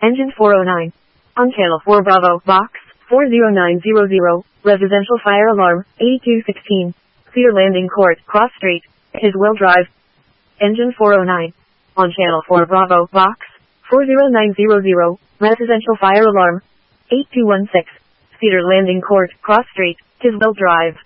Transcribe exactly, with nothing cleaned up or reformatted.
Engine four oh nine. On channel four Bravo, box four zero nine zero zero, residential fire alarm, eighty-two sixteen. Cedar Landing Court, Cross Street, Tiswell Drive. Engine four oh nine. On channel four Bravo, box four zero nine zero zero, residential fire alarm, eight two one six. Cedar Landing Court, Cross Street, Tiswell Drive.